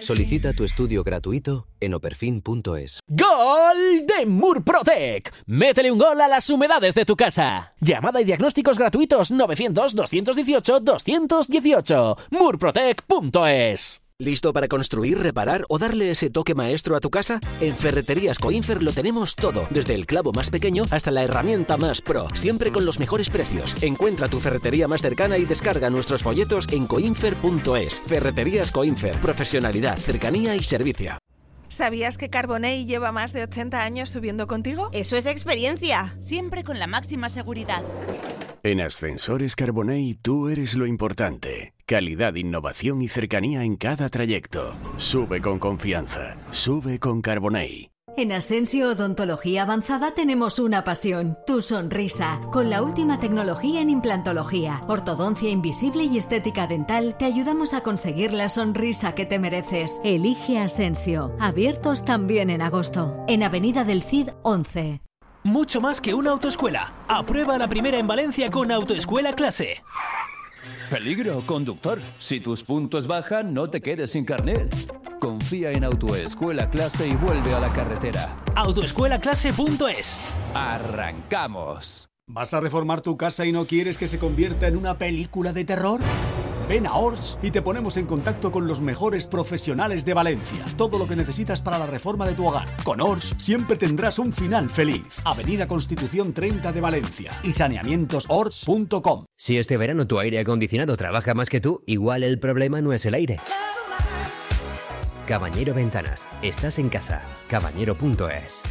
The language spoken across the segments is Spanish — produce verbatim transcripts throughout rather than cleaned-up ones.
Solicita tu estudio gratuito en operfin punto es. ¡Gol de Murprotec! Métele un gol a las humedades de tu casa. Llamada y diagnósticos gratuitos novecientos, doscientos dieciocho, doscientos dieciocho. murprotec punto es. ¿Listo para construir, reparar o darle ese toque maestro a tu casa? En Ferreterías Coinfer lo tenemos todo, desde el clavo más pequeño hasta la herramienta más pro, siempre con los mejores precios. Encuentra tu ferretería más cercana y descarga nuestros folletos en coinfer punto es. Ferreterías Coinfer, profesionalidad, cercanía y servicio. ¿Sabías que Carbonell lleva más de ochenta años subiendo contigo? Eso es experiencia, siempre con la máxima seguridad. En Ascensores Carbonell tú eres lo importante. Calidad, innovación y cercanía en cada trayecto. Sube con confianza. Sube con Carbonell. En Asensio Odontología Avanzada tenemos una pasión, tu sonrisa. Con la última tecnología en implantología, ortodoncia invisible y estética dental, te ayudamos a conseguir la sonrisa que te mereces. Elige Asensio. Abiertos también en agosto. En Avenida del Cid once. Mucho más que una autoescuela. Aprueba la primera en Valencia con Autoescuela Clase. Peligro, conductor. Si tus puntos bajan, no te quedes sin carnet. Confía en Autoescuela Clase y vuelve a la carretera. autoescuela clase punto es. ¡Arrancamos! ¿Vas a reformar tu casa y no quieres que se convierta en una película de terror? Ven a Ors y te ponemos en contacto con los mejores profesionales de Valencia. Todo lo que necesitas para la reforma de tu hogar. Con Ors siempre tendrás un final feliz. Avenida Constitución treinta de Valencia y saneamientos ors punto com. Si este verano tu aire acondicionado trabaja más que tú, igual el problema no es el aire. Cabañero Ventanas. Estás en casa. cabañero punto es.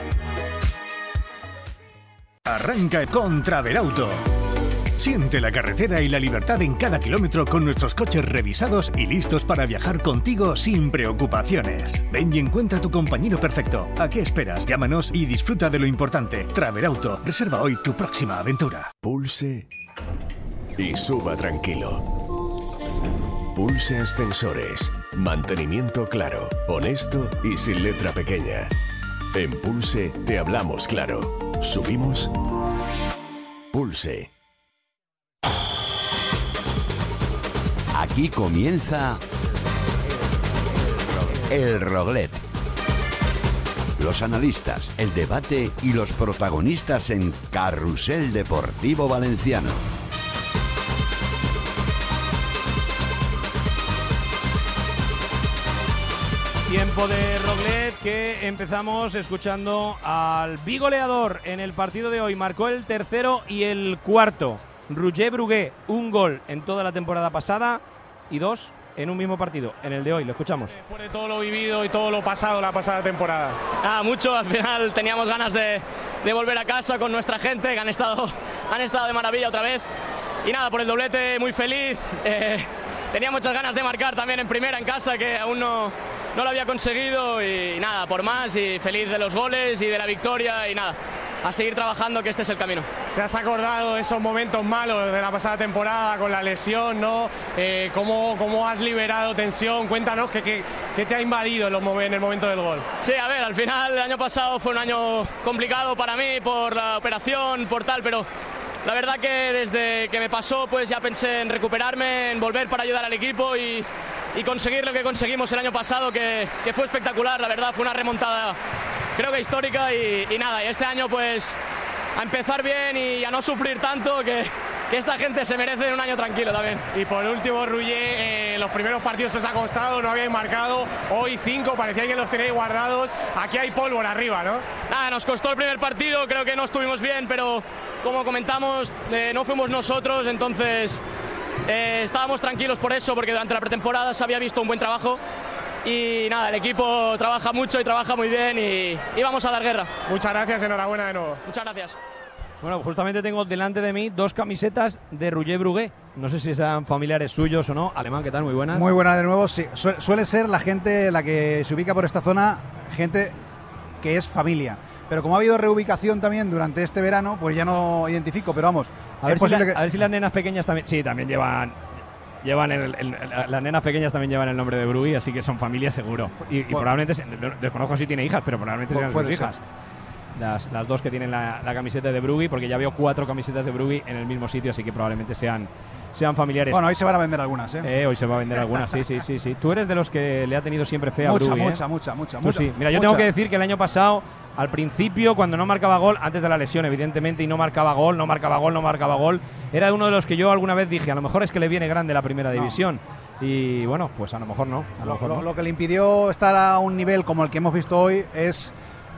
Arranca con Travelauto. Siente la carretera y la libertad en cada kilómetro con nuestros coches revisados y listos para viajar contigo sin preocupaciones. Ven y encuentra tu compañero perfecto. ¿A qué esperas? Llámanos y disfruta de lo importante. Travelauto. Reserva hoy tu próxima aventura. Pulse y suba tranquilo. Pulse Ascensores. Mantenimiento claro, honesto y sin letra pequeña. En Pulse te hablamos claro. Subimos. Pulse. Aquí comienza El Roglet. Los analistas, el debate y los protagonistas en Carrusel Deportivo Valenciano. Tiempo de Roglet, que empezamos escuchando al bigoleador en el partido de hoy. Marcó el tercero y el cuarto. Roger Brugué, un gol en toda la temporada pasada y dos en un mismo partido, en el de hoy. Lo escuchamos. Después de todo lo vivido y todo lo pasado la pasada temporada. Ah, mucho, al final teníamos ganas de, de volver a casa con nuestra gente, que han estado, han estado de maravilla otra vez. Y nada, por el doblete muy feliz. Eh, tenía muchas ganas de marcar también en primera en casa, que aún no, no lo había conseguido. Y nada, por más, y feliz de los goles y de la victoria y nada. A seguir trabajando, que este es el camino. ¿Te has acordado de esos momentos malos de la pasada temporada con la lesión, no? Eh, ¿cómo, ¿Cómo has liberado tensión? Cuéntanos qué, qué, qué te ha invadido en, los, en el momento del gol. Sí, a ver, al final el año pasado fue un año complicado para mí por la operación, por tal, pero la verdad que desde que me pasó pues ya pensé en recuperarme, en volver para ayudar al equipo y, y conseguir lo que conseguimos el año pasado, que, que fue espectacular, la verdad, fue una remontada creo que histórica y, y nada, y este año pues a empezar bien y a no sufrir tanto, que, que esta gente se merece un año tranquilo también. Y por último, Roger, eh, los primeros partidos os ha costado, no habíais marcado, hoy cinco, parecía que los tenéis guardados, aquí hay pólvora arriba, ¿no? Nada, nos costó el primer partido, creo que no estuvimos bien, pero como comentamos, eh, no fuimos nosotros, entonces eh, estábamos tranquilos por eso, porque durante la pretemporada se había visto un buen trabajo. Y nada, el equipo trabaja mucho y trabaja muy bien y, y vamos a dar guerra. Muchas gracias, enhorabuena de nuevo. Muchas gracias. Bueno, justamente tengo delante de mí dos camisetas de Roger Brugué. No sé si sean familiares suyos o no. Alemán, ¿qué tal? Muy buenas. Muy buenas de nuevo, sí. Su- suele ser la gente, la que se ubica por esta zona, gente que es familia. Pero como ha habido reubicación también durante este verano, pues ya no identifico, pero vamos. A ver, si la, que... a ver si las nenas pequeñas también... Sí, también llevan... Llevan el, el, el, las nenas pequeñas también llevan el nombre de Brugui, así que son familia seguro. Y, y bueno, probablemente, desconozco si tiene hijas, pero probablemente sean sus hijas. Las, las dos que tienen la, la camiseta de Brugui, porque ya veo cuatro camisetas de Brugui en el mismo sitio, así que probablemente sean, sean familiares. Bueno, hoy se van a vender algunas, ¿eh? eh hoy se va a vender algunas, sí, sí, sí, sí. Tú eres de los que le ha tenido siempre fe a mucha, Brugui, mucha, ¿eh? mucha, mucha, Tú mucha. sí. Mira, yo mucha. tengo que decir que el año pasado, al principio, cuando no marcaba gol, antes de la lesión, evidentemente, y no marcaba gol, no marcaba gol, no marcaba gol, era uno de los que yo alguna vez dije, a lo mejor es que le viene grande la primera No. división. Y bueno, pues a lo mejor no. A lo, Lo, mejor lo- no. lo que le impidió estar a un nivel como el que hemos visto hoy es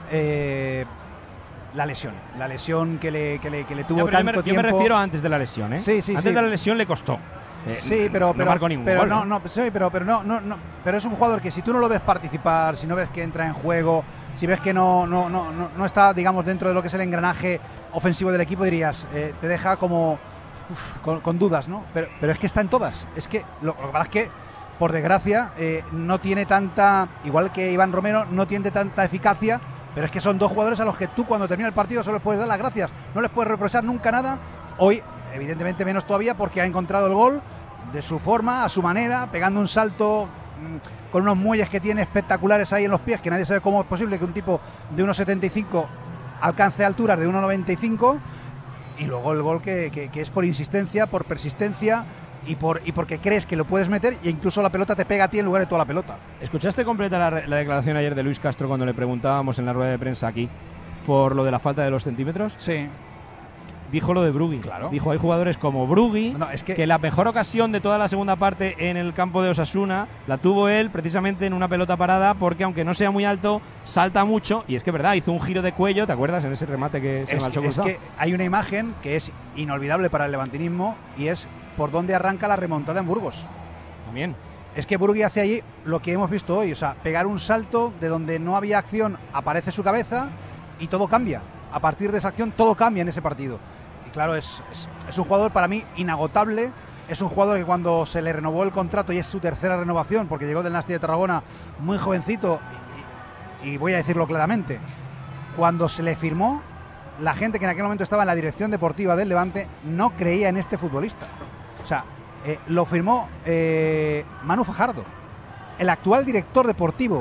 eh, la lesión. La lesión que le, que le, que le tuvo Ya, pero yo me- tanto yo me tiempo. refiero a antes de la lesión, ¿eh? Sí, sí, Antes sí. de la lesión le costó. Eh, Sí, pero, no pero, marcó ningún pero gol, no, ¿eh? no, sí, pero, pero no, no, no, pero es un jugador que si tú no lo ves participar, si no ves que entra en juego, si ves que no, no, no, no, no está, digamos, dentro de lo que es el engranaje ofensivo del equipo, dirías, eh, te deja como uf, con, con dudas, ¿no? Pero, pero es que está en todas. Es que lo, lo que pasa es que, por desgracia, eh, no tiene tanta, igual que Iván Romero, no tiene tanta eficacia. Pero es que son dos jugadores a los que tú cuando termina el partido solo les puedes dar las gracias, no les puedes reprochar nunca nada. Hoy, evidentemente menos todavía porque ha encontrado el gol de su forma, a su manera, pegando un salto mmm, con unos muelles que tiene espectaculares ahí en los pies, que nadie sabe cómo es posible que un tipo de uno setenta y cinco alcance alturas de uno noventa y cinco, y luego el gol que, que, que es por insistencia, por persistencia y por y porque crees que lo puedes meter e incluso la pelota te pega a ti en lugar de toda la pelota. ¿Escuchaste completa la, la declaración ayer de Luis Castro cuando le preguntábamos en la rueda de prensa aquí por lo de la falta de los centímetros? Sí. Dijo lo de Brugui. Claro. Dijo, hay jugadores como Brugui, No, es que- que la mejor ocasión de toda la segunda parte en el campo de Osasuna la tuvo él precisamente en una pelota parada, porque aunque no sea muy alto, salta mucho. Y es que, verdad, hizo un giro de cuello, ¿te acuerdas? En ese remate que se Es, marchó es cruzado. que hay una imagen que es inolvidable para el levantinismo y es por dónde arranca la remontada en Burgos. También. Es que Burgui hace allí lo que hemos visto hoy, o sea, pegar un salto de donde no había acción, aparece su cabeza y todo cambia. A partir de esa acción todo cambia en ese partido. Y claro, es, es, es un jugador para mí inagotable, es un jugador que cuando se le renovó el contrato y es su tercera renovación, porque llegó del Nasti de Tarragona muy jovencito, y, y voy a decirlo claramente, cuando se le firmó, la gente que en aquel momento estaba en la dirección deportiva del Levante no creía en este futbolista. O sea, eh, lo firmó eh, Manu Fajardo. El actual director deportivo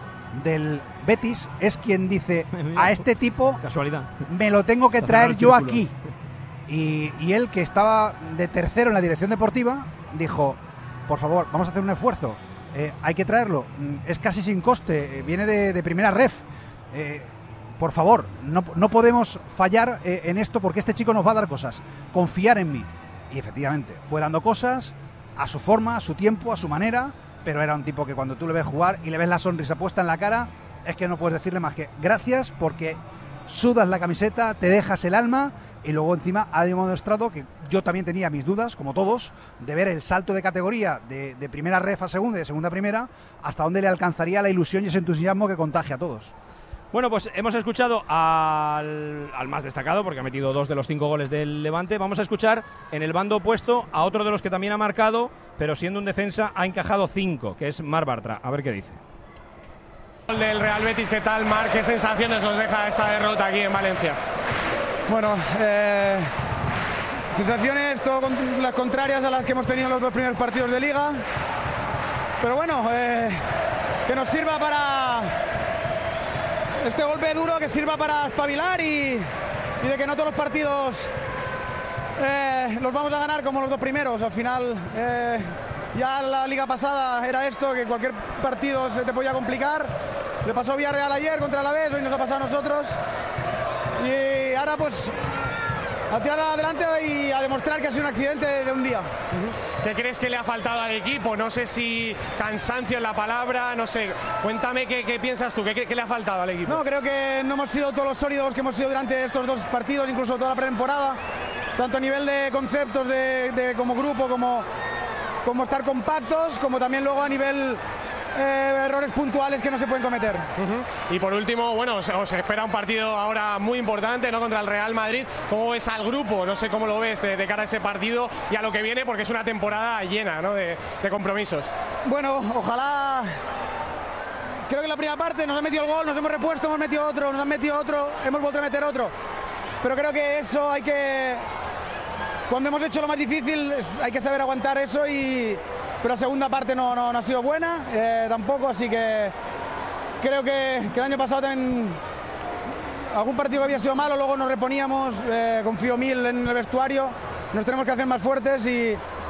del Betis es quien dice, a este tipo Casualidad. me lo tengo que Se ha traer cerrado yo el círculo. aquí. Y, y él, que estaba de tercero en la dirección deportiva, dijo, por favor, vamos a hacer un esfuerzo. Eh, hay que traerlo. Mm, Es casi sin coste. eh, viene de, de primera ref. Eh, por favor, no, no podemos fallar eh, en esto porque este chico nos va a dar cosas. Confiar en mí. Y efectivamente, fue dando cosas a su forma, a su tiempo, a su manera, pero era un tipo que cuando tú le ves jugar y le ves la sonrisa puesta en la cara, es que no puedes decirle más que gracias, porque sudas la camiseta, te dejas el alma, y luego encima ha demostrado que yo también tenía mis dudas, como todos, de ver el salto de categoría de, de primera ref a segunda y de segunda a primera, hasta dónde le alcanzaría la ilusión y ese entusiasmo que contagia a todos. Bueno, pues hemos escuchado al, al más destacado, porque ha metido dos de los cinco goles del Levante. Vamos a escuchar en el bando opuesto a otro de los que también ha marcado, pero siendo un defensa ha encajado cinco, que es Marc Bartra. A ver qué dice. El del Real Betis, ¿qué tal, Marc? ¿Qué sensaciones nos deja esta derrota aquí en Valencia? Bueno, eh, sensaciones todo con, las contrarias a las que hemos tenido en los dos primeros partidos de Liga. Pero bueno, eh, que nos sirva para este golpe duro, que sirva para espabilar y, y de que no todos los partidos eh, los vamos a ganar como los dos primeros. Al final, eh, ya la liga pasada era esto, que cualquier partido se te podía complicar. Le pasó Villarreal ayer contra el Alavés, hoy nos ha pasado a nosotros. Y ahora pues a tirar adelante y a demostrar que ha sido un accidente de un día. ¿Qué crees que le ha faltado al equipo? No sé si cansancio en la palabra, no sé. Cuéntame qué, qué piensas tú, ¿Qué, qué, qué le ha faltado al equipo? No, creo que no hemos sido todos los sólidos que hemos sido durante estos dos partidos, incluso toda la pretemporada, tanto a nivel de conceptos de, de como grupo, como, como estar compactos, como también luego a nivel eh, errores puntuales que no se pueden cometer. Uh-huh. Y por último, bueno, os, os espera un partido ahora muy importante, ¿no? Contra el Real Madrid. ¿Cómo ves al grupo? No sé cómo lo ves de, de cara a ese partido y a lo que viene, porque es una temporada llena, ¿no? de, de compromisos. Bueno, ojalá. Creo que en la primera parte nos han metido el gol, nos hemos repuesto, hemos metido otro, nos han metido otro, hemos vuelto a meter otro. Pero creo que eso hay que. Cuando hemos hecho lo más difícil, hay que saber aguantar eso y. Pero la segunda parte no, no, no ha sido buena, eh, tampoco, así que creo que, que el año pasado también algún partido que había sido malo, luego nos reponíamos, eh, confío mil en el vestuario, nos tenemos que hacer más fuertes y,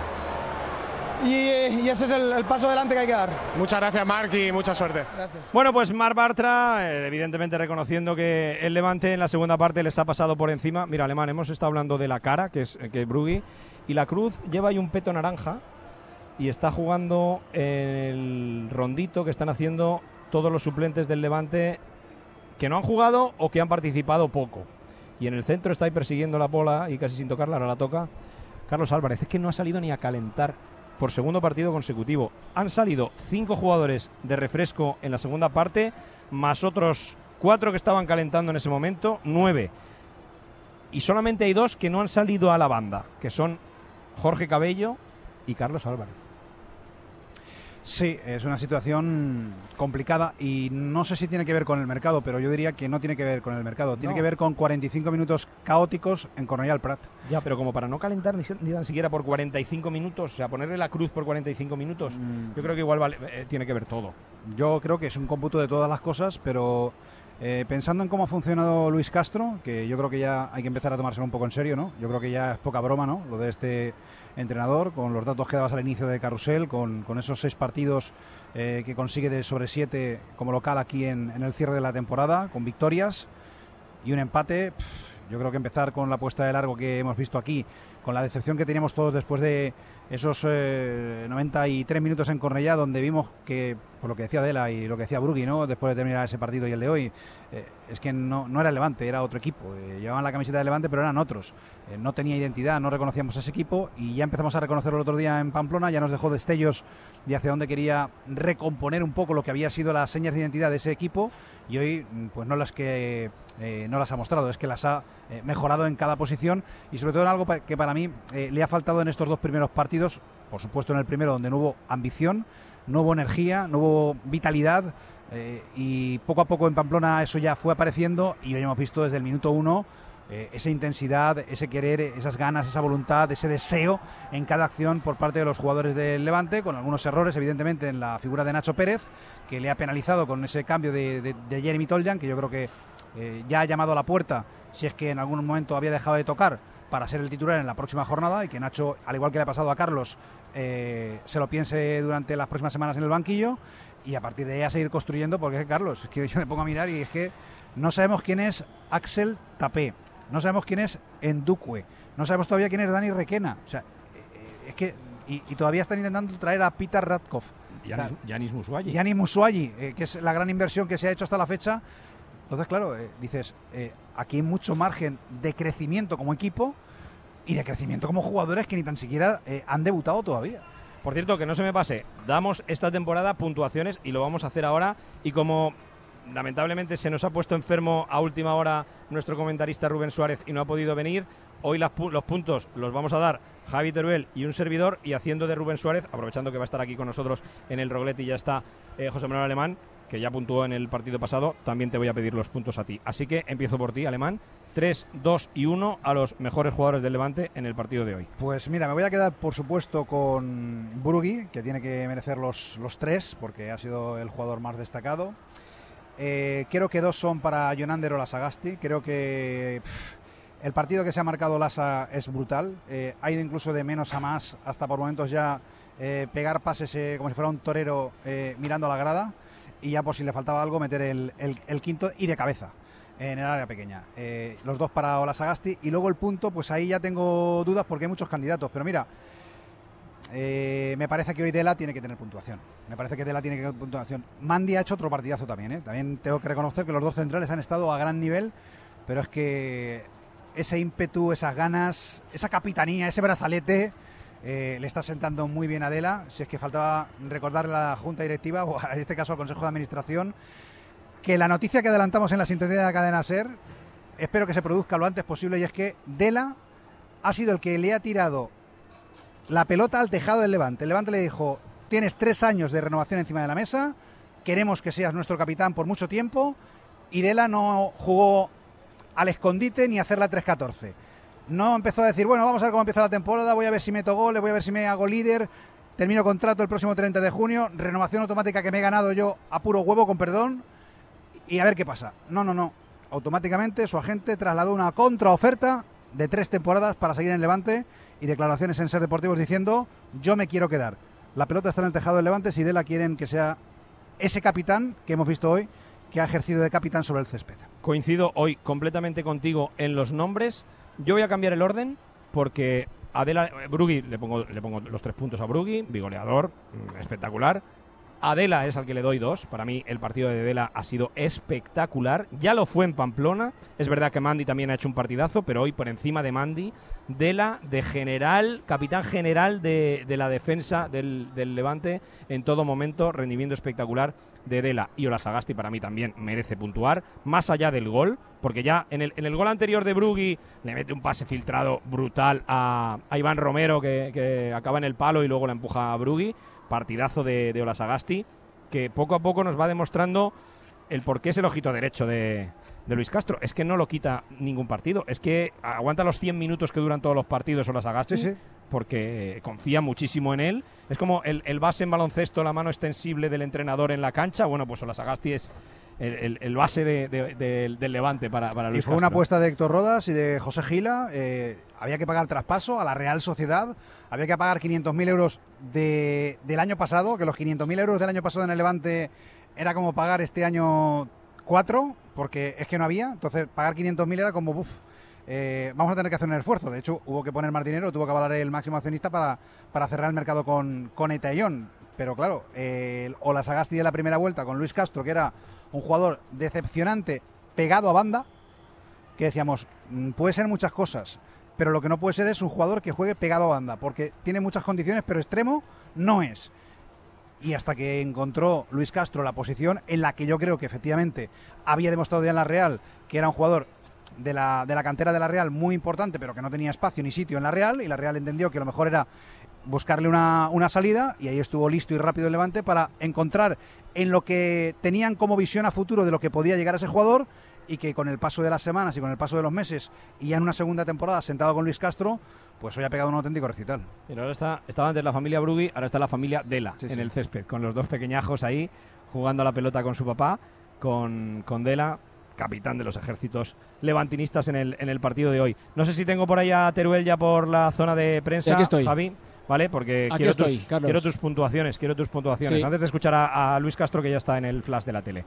y, y ese es el, el paso adelante que hay que dar. Muchas gracias, Marc, y mucha suerte. Gracias. Bueno, pues Marc Bartra, eh, evidentemente reconociendo que el Levante en la segunda parte les ha pasado por encima. Mira, Alemán, hemos estado hablando de la cara, que es, que es Brugui, y la Cruz lleva ahí un peto naranja y está jugando en el rondito que están haciendo todos los suplentes del Levante que no han jugado o que han participado poco. Y en el centro está ahí persiguiendo la bola y casi sin tocarla, ahora la toca Carlos Álvarez. Es que no ha salido ni a calentar por segundo partido consecutivo. Han salido cinco jugadores de refresco en la segunda parte, más otros cuatro que estaban calentando en ese momento, nueve. Y solamente hay dos que no han salido a la banda, que son Jorge Cabello y Carlos Álvarez. Sí, es una situación complicada y no sé si tiene que ver con el mercado, pero yo diría que no tiene que ver con el mercado. Tiene No. que ver con cuarenta y cinco minutos caóticos en Cornellà al Prat. Ya, pero como para no calentar ni, ni tan siquiera por cuarenta y cinco minutos, o sea, ponerle la cruz por cuarenta y cinco minutos, Mm. yo creo que igual vale, eh, tiene que ver todo. Yo creo que es un cómputo de todas las cosas, pero eh, pensando en cómo ha funcionado Luis Castro, que yo creo que ya hay que empezar a tomárselo un poco en serio, ¿no? Yo creo que ya es poca broma, ¿no? Lo de este entrenador, con los datos que dabas al inicio de Carrusel, con, con esos seis partidos eh, que consigue de sobre siete como local aquí en, en el cierre de la temporada, con victorias y un empate. Pff, yo creo que empezar con la puesta de largo que hemos visto aquí, con la decepción que teníamos todos después de esos eh, noventa y tres minutos en Cornellà, donde vimos que, por lo que decía Adela y lo que decía Brugui, ¿no? Después de terminar ese partido y el de hoy, eh, es que no, no era el Levante, era otro equipo. Eh, llevaban la camiseta de Levante, pero eran otros. Eh, no tenía identidad, no reconocíamos a ese equipo y ya empezamos a reconocerlo el otro día en Pamplona, ya nos dejó destellos de hacia dónde quería recomponer un poco lo que había sido las señas de identidad de ese equipo, y hoy pues no las que eh, no las ha mostrado, es que las ha eh, mejorado en cada posición, y sobre todo en algo pa- que para mí eh, le ha faltado en estos dos primeros partidos. Por supuesto en el primero, donde no hubo ambición, no hubo energía, no hubo vitalidad, eh, y poco a poco en Pamplona eso ya fue apareciendo, y hoy hemos visto desde el minuto uno eh, esa intensidad, ese querer, esas ganas, esa voluntad, ese deseo en cada acción por parte de los jugadores del Levante, con algunos errores evidentemente en la figura de Nacho Pérez, que le ha penalizado con ese cambio de, de, de Jeremy Toljan, que yo creo que eh, ya ha llamado a la puerta, si es que en algún momento había dejado de tocar, para ser el titular en la próxima jornada, y que Nacho, al igual que le ha pasado a Carlos, eh, se lo piense durante las próximas semanas en el banquillo, y a partir de ahí a seguir construyendo, porque Carlos, es que yo me pongo a mirar y es que no sabemos quién es Axel Tapé, no sabemos quién es Endukwe, no sabemos todavía quién es Dani Requena, o sea, eh, es que y, y todavía están intentando traer a Peter Radkov, Yanis, Yanis Musuayi. Yanis Musuayi, eh, que es la gran inversión que se ha hecho hasta la fecha. Entonces, claro, eh, dices, eh, aquí hay mucho margen de crecimiento como equipo y de crecimiento como jugadores que ni tan siquiera eh, han debutado todavía. Por cierto, que no se me pase, damos esta temporada puntuaciones y lo vamos a hacer ahora, y como lamentablemente se nos ha puesto enfermo a última hora nuestro comentarista Rubén Suárez y no ha podido venir, hoy las, los puntos los vamos a dar Javi Teruel y un servidor, y haciendo de Rubén Suárez, aprovechando que va a estar aquí con nosotros en el Roglete y ya está eh, José Manuel Alemán, que ya puntuó en el partido pasado, también te voy a pedir los puntos a ti. Así que empiezo por ti, Alemán. tres, dos y uno a los mejores jugadores del Levante en el partido de hoy. Pues mira, me voy a quedar por supuesto con Brugui, que tiene que merecer los, los tres, porque ha sido el jugador más destacado. Eh, creo que dos son para Jonander Olasagasti. Creo que pff, el partido que se ha marcado Lasa es brutal. Eh, ha ido incluso de menos a más, hasta por momentos ya eh, pegar pases eh, como si fuera un torero eh, mirando a la grada. Y ya por si le faltaba algo, meter el, el, el quinto y de cabeza en el área pequeña. Eh, los dos para Olasagasti. Y luego el punto, pues ahí ya tengo dudas porque hay muchos candidatos. Pero mira, eh, me parece que hoy Dela tiene que tener puntuación. Me parece que Dela tiene que tener puntuación. Mandi ha hecho otro partidazo también, ¿eh? También tengo que reconocer que los dos centrales han estado a gran nivel. Pero es que ese ímpetu, esas ganas, esa capitanía, ese brazalete... Eh, le está sentando muy bien a Adela. Si es que faltaba recordarle a la Junta Directiva, o en este caso al Consejo de Administración, que la noticia que adelantamos en la sintonía de la cadena SER, espero que se produzca lo antes posible, y es que Dela ha sido el que le ha tirado la pelota al tejado del Levante. El Levante le dijo: tienes tres años de renovación encima de la mesa, queremos que seas nuestro capitán por mucho tiempo, y Dela no jugó al escondite ni a hacer la tres catorce. No empezó a decir, bueno, vamos a ver cómo empieza la temporada, voy a ver si meto goles, voy a ver si me hago líder, termino contrato el próximo treinta de junio, renovación automática que me he ganado yo a puro huevo, con perdón, y a ver qué pasa. No, no, no. Automáticamente su agente trasladó una contraoferta de tres temporadas para seguir en Levante, y declaraciones en SER Deportivos diciendo: yo me quiero quedar. la pelota está en el tejado del Levante si Dela quieren que sea ese capitán que hemos visto hoy, que ha ejercido de capitán sobre el césped. Coincido hoy completamente contigo en los nombres. Yo voy a cambiar el orden porque Adela, Brugui, le pongo, le pongo los tres puntos a Brugui, bigoleador, espectacular. Adela es al que le doy dos. Para mí el partido de Adela ha sido espectacular. Ya lo fue en Pamplona. Es verdad que Mandy también ha hecho un partidazo, pero hoy por encima de Mandy, Dela de general, capitán general de, de la defensa del, del Levante en todo momento, rendimiento espectacular de Dela. Y Olasagasti para mí también merece puntuar, más allá del gol, porque ya en el, en el gol anterior de Brugui le mete un pase filtrado brutal a, a Iván Romero que, que acaba en el palo y luego la empuja a Brugui. Partidazo de, de Olasagasti, que poco a poco nos va demostrando el por qué es el ojito derecho de, de Luis Castro. Es que no lo quita ningún partido, es que aguanta los cien minutos que duran todos los partidos Olasagasti, sí, sí. porque confía muchísimo en él. Es como el, el base en baloncesto, la mano extensible del entrenador en la cancha. Bueno, pues Olasagasti es el, el, el base de, de, de, del Levante para, para Luis Y fue Castro. una apuesta de Héctor Rodas y de José Gila. Eh, había que pagar traspaso a la Real Sociedad. Había que pagar quinientos mil euros de, del año pasado, que los quinientos mil euros del año pasado en el Levante era como pagar este año cuatro, porque es que no había. Entonces, pagar quinientos mil era como, uff, eh, vamos a tener que hacer un esfuerzo. De hecho, hubo que poner más dinero, tuvo que avalar el máximo accionista para, para cerrar el mercado con, con Etayón. Pero claro, eh, el Olasagasti de la primera vuelta con Luis Castro, que era un jugador decepcionante, pegado a banda, que decíamos, puede ser muchas cosas, pero lo que no puede ser es un jugador que juegue pegado a banda, porque tiene muchas condiciones, pero extremo no es. Y hasta que encontró Luis Castro la posición en la que yo creo que efectivamente había demostrado ya en la Real que era un jugador de la, de la cantera de la Real muy importante, pero que no tenía espacio ni sitio en la Real, y la Real entendió que lo mejor era buscarle una, una salida, y ahí estuvo listo y rápido el Levante para encontrar en lo que tenían como visión a futuro de lo que podía llegar a ese jugador, y que con el paso de las semanas y con el paso de los meses y ya en una segunda temporada sentado con Luis Castro, pues hoy ha pegado un auténtico recital. Pero ahora está, estaba antes la familia Brugui, ahora está la familia Dela sí, en sí. el césped, con los dos pequeñajos ahí jugando a la pelota con su papá, con, con Dela, capitán de los ejércitos levantinistas en el, en el partido de hoy. No sé si tengo por ahí a Teruel ya por la zona de prensa, aquí estoy. Javi, ¿vale? Porque aquí quiero, estoy, tus, Carlos. quiero tus puntuaciones, quiero tus puntuaciones. Sí. Antes de escuchar a, a Luis Castro, que ya está en el flash de la tele.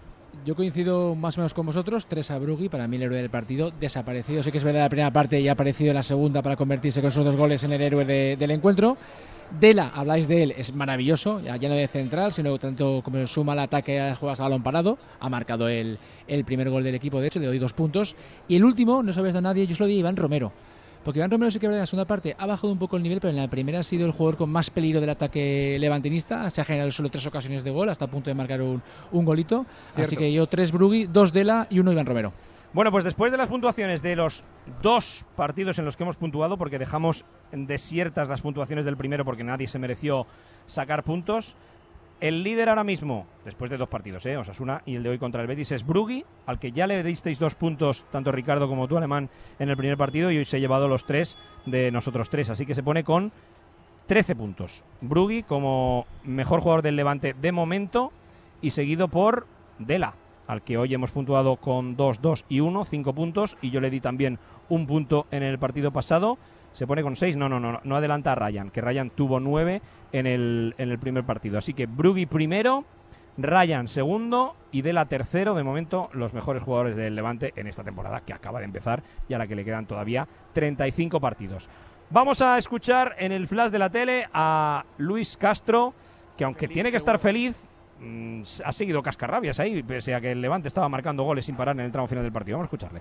Yo coincido más o menos con vosotros, tres a Brugui, para mí el héroe del partido, desaparecido, sé que es verdad la primera parte y ha aparecido en la segunda para convertirse con esos dos goles en el héroe de, del encuentro. Dela, habláis de él, es maravilloso, ya, ya no de central, sino tanto como suma al ataque a las jugadas a balón parado, ha marcado el, el primer gol del equipo, de hecho, le doy dos puntos. Y el último, no sabes de nadie, yo se lo di a Iván Romero. Porque Iván Romero sí que en la segunda parte ha bajado un poco el nivel, pero en la primera ha sido el jugador con más peligro del ataque levantinista. Se ha generado solo tres ocasiones de gol, hasta a punto de marcar un, un golito. Cierto. Así que yo tres Brugui, dos Dela y uno Iván Romero. Bueno, pues después de las puntuaciones de los dos partidos en los que hemos puntuado, porque dejamos desiertas las puntuaciones del primero porque nadie se mereció sacar puntos, el líder ahora mismo, después de dos partidos, ¿eh? Osasuna y el de hoy contra el Betis, es Brugui, al que ya le disteis dos puntos, tanto Ricardo como tú, Alemán, en el primer partido, y hoy se ha llevado los tres de nosotros tres, así que se pone con trece puntos. Brugui como mejor jugador del Levante de momento, y seguido por Dela, al que hoy hemos puntuado con dos, dos y uno, cinco puntos, y yo le di también un punto en el partido pasado. Se pone con seis, no, no, no, no adelanta a Ryan, que Ryan tuvo nueve en el, en el primer partido. Así que Brugui primero, Ryan segundo y Dela tercero. De momento, los mejores jugadores del Levante en esta temporada que acaba de empezar y a la que le quedan todavía treinta y cinco partidos. Vamos a escuchar en el flash de la tele a Luis Castro, que aunque feliz, tiene que estar feliz, mmm, ha seguido cascarrabias ahí, pese a que el Levante estaba marcando goles sin parar en el tramo final del partido. Vamos a escucharle.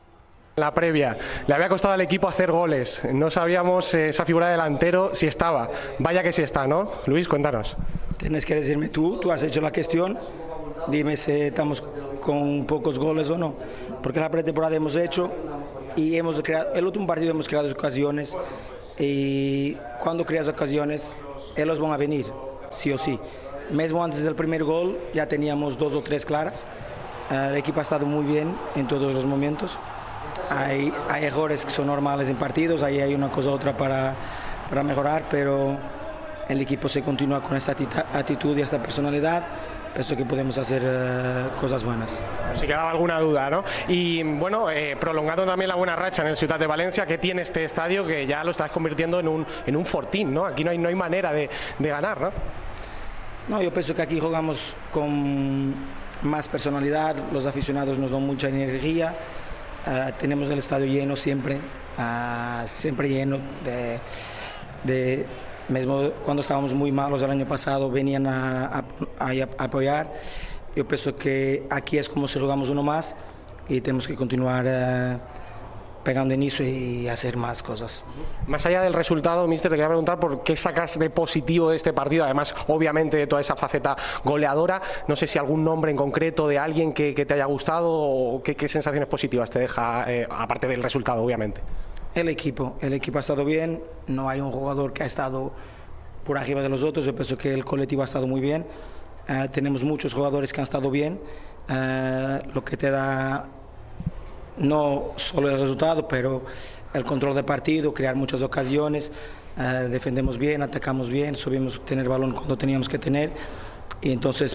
La previa, le había costado al equipo hacer goles, no sabíamos eh, esa figura de delantero si estaba, vaya que sí está, ¿no? Luis, cuéntanos. Tienes que decirme tú, tú has hecho la cuestión, dime si estamos con pocos goles o no, porque la pretemporada hemos hecho y hemos creado, el último partido hemos creado ocasiones, y cuando creas ocasiones, ellos van a venir, sí o sí. Mesmo antes del primer gol ya teníamos dos o tres claras, el equipo ha estado muy bien en todos los momentos. Hay, hay errores que son normales en partidos, ahí hay una cosa u otra para, para mejorar, pero el equipo se continúa con esta actitud y esta personalidad. pienso que podemos hacer eh, cosas buenas. Si quedaba alguna duda, ¿no? Y bueno, eh, prolongando también la buena racha en el Ciutat de Valencia, que tiene este estadio que ya lo estás convirtiendo en un, en un fortín, ¿no? Aquí no hay, no hay manera de, de ganar, ¿no? No, yo pienso que aquí jugamos con más personalidad, los aficionados nos dan mucha energía, uh, tenemos el estadio lleno siempre, uh, siempre lleno de, de, mismo cuando estábamos muy malos el año pasado venían a, a, a, a apoyar. Yo pienso que aquí es como si jugamos uno más y tenemos que continuar uh, pegando inicio y hacer más cosas. Más allá del resultado, mister, te quería preguntar por qué sacas de positivo de este partido, además obviamente de toda esa faceta goleadora. No sé si algún nombre en concreto de alguien que, que te haya gustado o qué, qué sensaciones positivas te deja, eh, aparte del resultado, obviamente. El equipo, el equipo ha estado bien, no hay un jugador que ha estado por arriba de los otros, yo pienso que el colectivo ha estado muy bien, uh, tenemos muchos jugadores que han estado bien, uh, lo que te da no solo el resultado, pero el control del partido, crear muchas ocasiones, uh, defendemos bien, atacamos bien, subimos tener balón cuando teníamos que tener, y entonces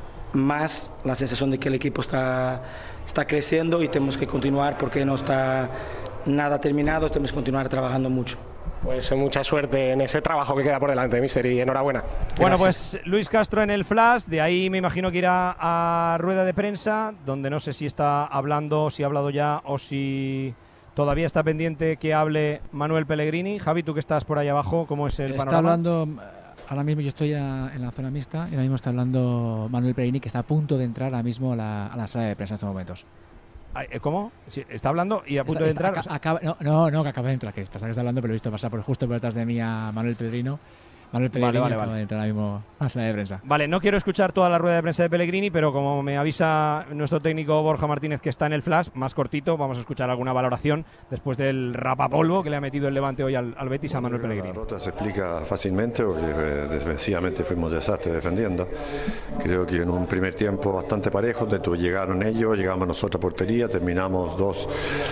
más la sensación de que el equipo está, está creciendo y tenemos que continuar porque no está nada terminado, tenemos que continuar trabajando mucho. Pues mucha suerte en ese trabajo que queda por delante, mister, y enhorabuena. Gracias. Bueno, pues Luis Castro en el flash, de ahí me imagino que irá a rueda de prensa, donde no sé si está hablando, si ha hablado ya o si todavía está pendiente que hable Manuel Pellegrini. Javi, tú que estás por ahí abajo, ¿cómo es el está panorama? Está hablando, ahora mismo yo estoy en la, en la zona mixta, y ahora mismo está hablando Manuel Pellegrini, que está a punto de entrar ahora mismo a la, a la sala de prensa en estos momentos. ¿Cómo? Sí, está hablando y a punto está, de entrar. Está, acaba, no, no, no, que acaba de entrar, que pasa que está hablando, pero he visto pasar por justo por detrás de mí a Manuel Pellegrino. Manuel Pellegrini vale, vale, acaba vale. de entrar ahora mismo a la sala de prensa. Vale, no quiero escuchar toda la rueda de prensa de Pellegrini, pero como me avisa nuestro técnico Borja Martínez que está en el flash, más cortito, vamos a escuchar alguna valoración después del rapapolvo que le ha metido el Levante hoy al, al Betis a Manuel Pellegrini. La derrota se explica fácilmente porque eh, defensivamente fuimos desastres defendiendo. Creo que en un primer tiempo bastante parejo, dentro llegaron ellos, llegamos nosotros a portería, terminamos dos,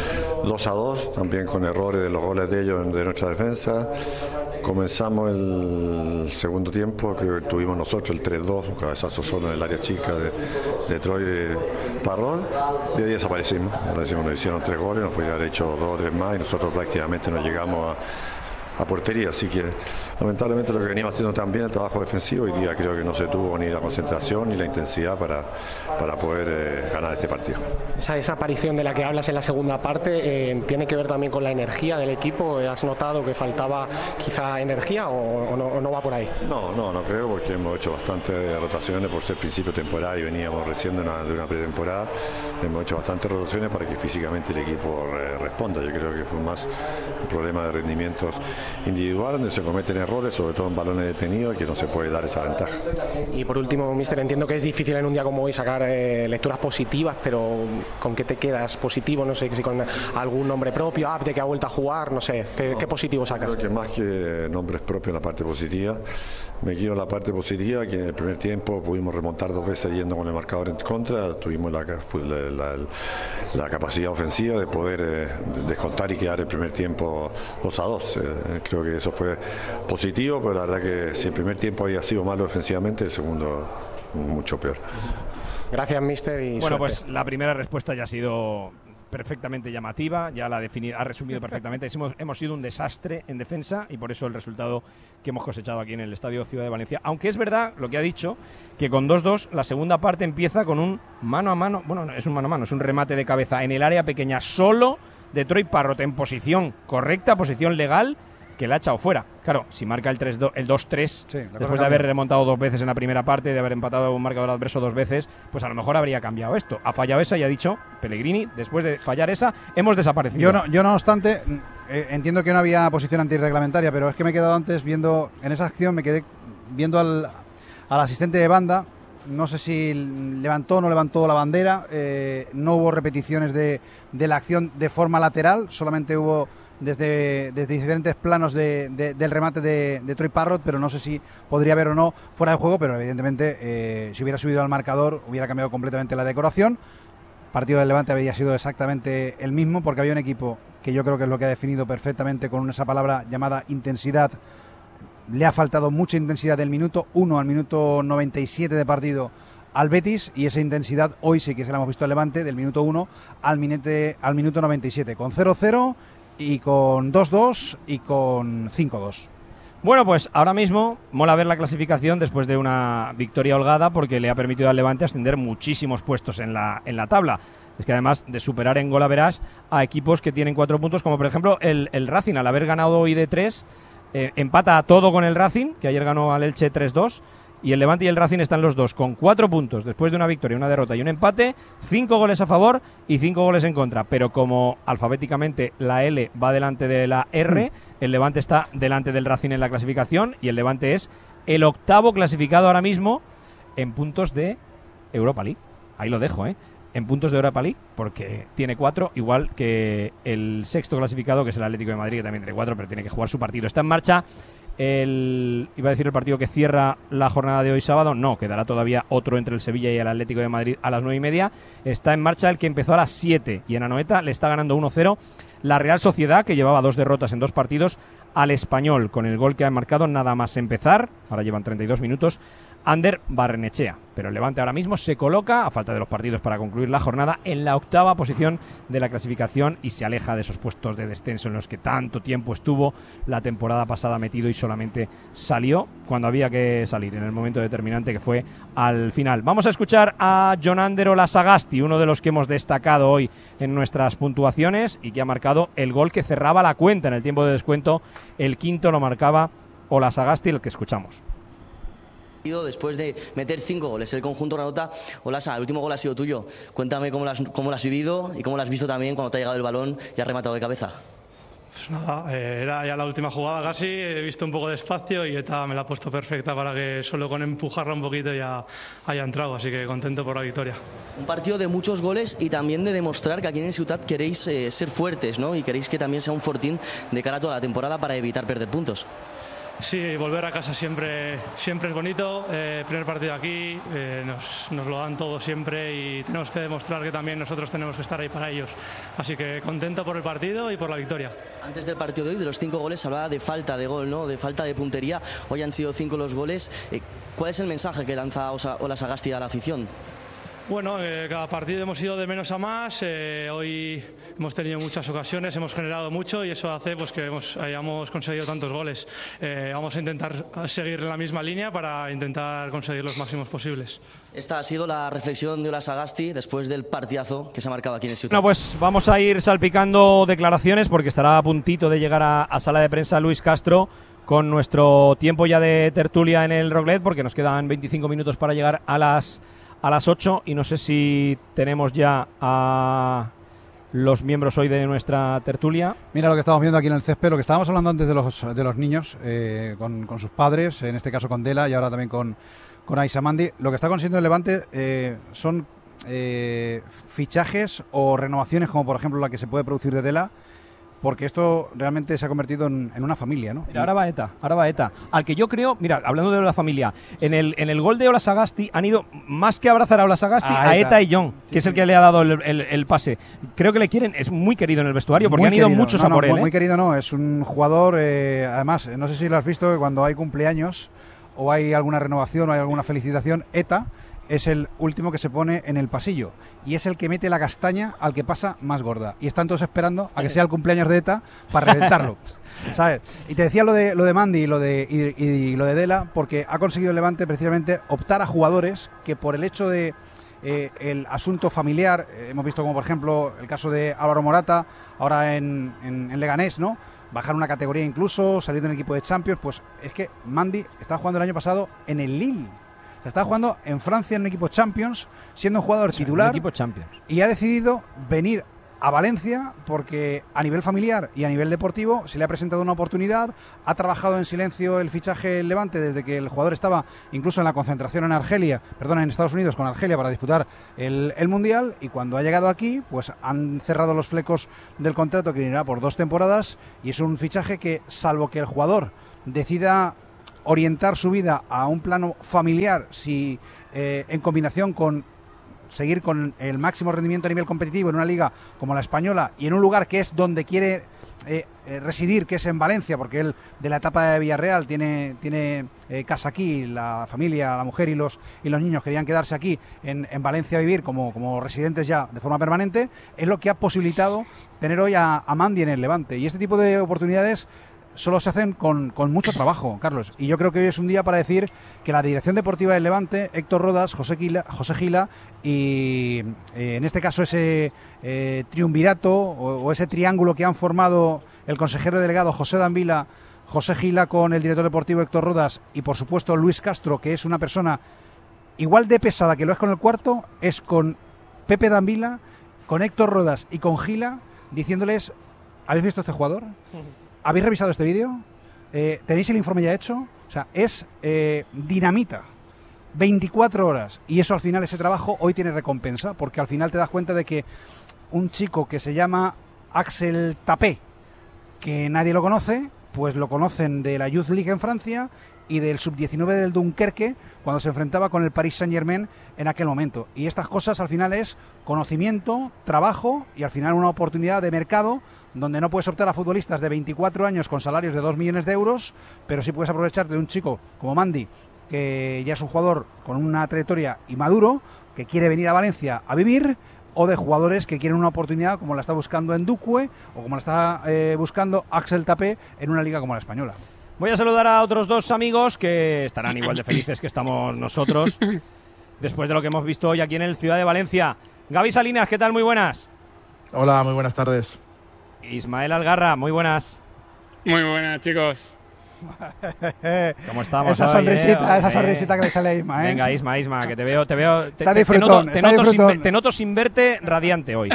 dos a dos, también con errores de los goles de ellos de nuestra defensa. Comenzamos el segundo tiempo, creo que tuvimos nosotros el tres dos, un cabezazo solo en el área chica de, de Troy de Parrón, y ahí desaparecimos. desaparecimos. Nos hicieron tres goles, nos podrían haber hecho dos o tres más y nosotros prácticamente no llegamos a, a portería, así que lamentablemente lo que venimos haciendo también el trabajo defensivo, hoy día creo que no se tuvo ni la concentración ni la intensidad para, para poder eh, ganar este partido. Esa desaparición de la que hablas en la segunda parte eh, tiene que ver también con la energía del equipo. ¿Has notado que faltaba quizá energía o, o, no, o no va por ahí? No, no, no creo, porque hemos hecho bastantes rotaciones por ser principio de temporada y veníamos recién de una, de una pretemporada. Hemos hecho bastantes rotaciones para que físicamente el equipo re, responda. Yo creo que fue más un problema de rendimientos individual donde se cometen errores, sobre todo en balones detenidos, que no se puede dar esa ventaja. Y por último, mister, entiendo que es difícil en un día como hoy sacar eh, lecturas positivas, pero ¿con qué te quedas positivo? No sé, si con algún nombre propio, Abde que ha vuelto a jugar, no sé, ¿qué, no, qué positivo sacas? Creo que más que nombres propios en la parte positiva, me quiero la parte positiva, que en el primer tiempo pudimos remontar dos veces yendo con el marcador en contra, tuvimos la, la, la, la capacidad ofensiva de poder eh, descontar y quedar el primer tiempo dos a dos. Eh, creo que eso fue positivo, pero la verdad que si el primer tiempo había sido malo ofensivamente, el segundo mucho peor. Gracias, mister. Y bueno, suerte. Pues la primera respuesta ya ha sido perfectamente llamativa, ya la defini- ha resumido perfectamente. hemos, hemos sido un desastre en defensa y por eso el resultado que hemos cosechado aquí en el Estadio Ciudad de Valencia. Aunque es verdad lo que ha dicho, que con dos dos la segunda parte empieza con un mano a mano, bueno, no es un mano a mano, es un remate de cabeza en el área pequeña solo de Troy Parrott en posición correcta, posición legal, que la ha echado fuera. Claro, si marca el tres dos, el dos tres, sí, después de haber remontado dos veces en la primera parte, de haber empatado un marcador adverso dos veces, pues a lo mejor habría cambiado esto. Ha fallado esa y ha dicho Pellegrini, después de fallar esa, hemos desaparecido. Yo no, yo no obstante, eh, entiendo que no había posición antirreglamentaria, pero es que me he quedado antes viendo, en esa acción me quedé viendo al, al asistente de banda, no sé si levantó o no levantó la bandera, eh, no hubo repeticiones de, de la acción de forma lateral, solamente hubo desde, desde diferentes planos de, de, del remate de, de Troy Parrott, pero no sé si podría haber o no fuera de juego, pero evidentemente eh, si hubiera subido al marcador hubiera cambiado completamente la decoración. El partido del Levante había sido exactamente el mismo, porque había un equipo que yo creo que es lo que ha definido perfectamente con esa palabra llamada intensidad. Le ha faltado mucha intensidad del minuto uno al minuto noventa y siete de partido al Betis, y esa intensidad hoy sí que se la hemos visto al Levante del minuto uno al, minete, al minuto noventa y siete, con cero cero y con dos dos y con cinco dos. Bueno, pues ahora mismo mola ver la clasificación después de una victoria holgada, porque le ha permitido al Levante ascender muchísimos puestos en la, en la tabla. Es que además de superar en gol average a equipos que tienen cuatro puntos, como por ejemplo el, el Racing, al haber ganado hoy de tres, eh, empata a todo con el Racing, que ayer ganó al Elche tres dos, y el Levante y el Racing están los dos con cuatro puntos después de una victoria, una derrota y un empate, cinco goles a favor y cinco goles en contra. Pero como alfabéticamente la L va delante de la R, el Levante está delante del Racing en la clasificación, y el Levante es el octavo clasificado ahora mismo en puntos de Europa League. Ahí lo dejo, ¿eh? En puntos de Europa League, porque tiene cuatro, igual que el sexto clasificado, que es el Atlético de Madrid, que también tiene cuatro, pero tiene que jugar su partido. Está en marcha el, iba a decir el partido que cierra la jornada de hoy sábado, no, quedará todavía otro entre el Sevilla y el Atlético de Madrid a las nueve y media. Está en marcha el que empezó a las siete, y en Anoeta le está ganando uno cero la Real Sociedad, que llevaba dos derrotas en dos partidos, al Español, con el gol que ha marcado nada más empezar, ahora llevan treinta y dos minutos, Ander Barrenechea. Pero el Levante ahora mismo se coloca, a falta de los partidos para concluir la jornada, en la octava posición de la clasificación, y se aleja de esos puestos de descenso en los que tanto tiempo estuvo la temporada pasada metido, y solamente salió cuando había que salir, en el momento determinante, que fue al final. Vamos a escuchar a Jonander Olasagasti, uno de los que hemos destacado hoy en nuestras puntuaciones, y que ha marcado el gol que cerraba la cuenta en el tiempo de descuento. El quinto lo marcaba Olasagasti, el que escuchamos. Después de meter cinco goles el conjunto granota, Olasa, el último gol ha sido tuyo. Cuéntame cómo lo, has, cómo lo has vivido y cómo lo has visto también cuando te ha llegado el balón y has rematado de cabeza. Pues nada, eh, era ya la última jugada casi, he visto un poco de espacio y Eta me la ha puesto perfecta para que solo con empujarla un poquito ya haya entrado, así que contento por la victoria. Un partido de muchos goles y también de demostrar que aquí en Ciutat queréis eh, ser fuertes, ¿no? Y queréis que también sea un fortín de cara a toda la temporada para evitar perder puntos. Sí, volver a casa siempre, siempre es bonito. Eh, primer partido aquí, eh, nos, nos lo dan todo siempre y tenemos que demostrar que también nosotros tenemos que estar ahí para ellos. Así que contento por el partido y por la victoria. Antes del partido de hoy, de los cinco goles, hablaba de falta de gol, ¿no? De falta de puntería. Hoy han sido cinco los goles. Eh, ¿Cuál es el mensaje que lanza Olasagasti a la afición? Bueno, eh, cada partido hemos ido de menos a más, eh, hoy hemos tenido muchas ocasiones, hemos generado mucho y eso hace pues, que hemos, hayamos conseguido tantos goles. Eh, vamos a intentar seguir en la misma línea para intentar conseguir los máximos posibles. Esta ha sido la reflexión de Olasagasti después del partidazo que se ha marcado aquí en el Ciutat. Bueno, pues vamos a ir salpicando declaraciones, porque estará a puntito de llegar a, a sala de prensa Luis Castro con nuestro tiempo ya de tertulia en el Roclet, porque nos quedan veinticinco minutos para llegar a las... a las ocho, y no sé si tenemos ya a los miembros hoy de nuestra tertulia. Mira lo que estamos viendo aquí en el césped, lo que estábamos hablando antes de los, de los niños, eh, con, con sus padres, en este caso con Dela y ahora también con, con Aissa Mandi. Lo que está consiguiendo el Levante eh, son eh, fichajes o renovaciones, como por ejemplo la que se puede producir de Dela, porque esto realmente se ha convertido en, en una familia, ¿no? Mira, ahora va Eta, ahora va Eta. Al que yo creo, mira, hablando de la familia, en el, en el gol de Olasagasti han ido, más que abrazar a Olasagasti, a, a Eta. Eta y John, que sí, es el que le ha dado el, el, el pase. Creo que le quieren, es muy querido en el vestuario, porque muy han ido querido. muchos no, a no, por él. Muy, ¿eh? muy querido no, es un jugador, eh, además, no sé si lo has visto, que cuando hay cumpleaños o hay alguna renovación o hay alguna felicitación, Eta es el último que se pone en el pasillo y es el que mete la castaña al que pasa más gorda, y están todos esperando a que sea el cumpleaños de Eta para reventarlo. ¿Sabes? Y te decía lo de lo de Mandi y lo de y, y lo de Dela, porque ha conseguido el Levante precisamente optar a jugadores que, por el hecho de eh, el asunto familiar, eh, hemos visto como por ejemplo el caso de Álvaro Morata ahora en, en, en Leganés, ¿no? Bajar una categoría incluso, salir de un equipo de Champions. Pues es que Mandi estaba jugando el año pasado en el Lille. Se estaba jugando en Francia en un equipo Champions, siendo un jugador titular, un equipo Champions, y ha decidido venir a Valencia porque a nivel familiar y a nivel deportivo se le ha presentado una oportunidad. Ha trabajado en silencio el fichaje del Levante desde que el jugador estaba incluso en la concentración en Argelia, perdón, en Estados Unidos con Argelia para disputar el, el Mundial, y cuando ha llegado aquí pues han cerrado los flecos del contrato, que irá por dos temporadas, y es un fichaje que, salvo que el jugador decida orientar su vida a un plano familiar, si eh, en combinación con seguir con el máximo rendimiento a nivel competitivo en una liga como la española y en un lugar que es donde quiere eh, eh, residir, que es en Valencia, porque él de la etapa de Villarreal tiene, tiene eh, casa aquí, la familia, la mujer y los, y los niños querían quedarse aquí en, en Valencia a vivir como, como residentes ya de forma permanente, es lo que ha posibilitado tener hoy a, a Mandi en el Levante. Y este tipo de oportunidades solo se hacen con, con mucho trabajo, Carlos. Y yo creo que hoy es un día para decir que la dirección deportiva del Levante, Héctor Rodas, José Gila, José Gila y eh, en este caso ese eh, triunvirato o, o ese triángulo que han formado el consejero delegado José Danvila, José Gila con el director deportivo Héctor Rodas y por supuesto Luis Castro, que es una persona igual de pesada que lo es con el cuarto, es con Pepe Danvila, con Héctor Rodas y con Gila, diciéndoles: ¿habéis visto este jugador? ¿Habéis revisado este vídeo? Eh, ¿Tenéis el informe ya hecho? O sea, es eh, dinamita. veinticuatro horas. Y eso al final, ese trabajo, hoy tiene recompensa, porque al final te das cuenta de que un chico que se llama Axel Tapé, que nadie lo conoce, pues lo conocen de la Youth League en Francia y del sub diecinueve del Dunkerque, cuando se enfrentaba con el Paris Saint-Germain en aquel momento. Y estas cosas al final es conocimiento, trabajo y al final una oportunidad de mercado donde no puedes optar a futbolistas de veinticuatro años con salarios de dos millones de euros, pero sí puedes aprovecharte de un chico como Mandi, que ya es un jugador con una trayectoria y maduro, que quiere venir a Valencia a vivir, o de jugadores que quieren una oportunidad como la está buscando Ndukwe o como la está eh, buscando Axel Tapé en una liga como la española. Voy a saludar a otros dos amigos que estarán igual de felices que estamos nosotros después de lo que hemos visto hoy aquí en el Ciudad de Valencia. Gaby Salinas, ¿qué tal? Muy buenas. Hola, muy buenas tardes. Ismael Algarra, muy buenas. Muy buenas, chicos. ¿Cómo estamos? Esa hoy, sonrisita, eh? esa eh. sonrisita que le sale a Isma, ¿eh? Venga, Isma, Isma, que te veo, te veo, te, está te, te, noto, te, está noto sin, sin, te noto sin verte radiante hoy.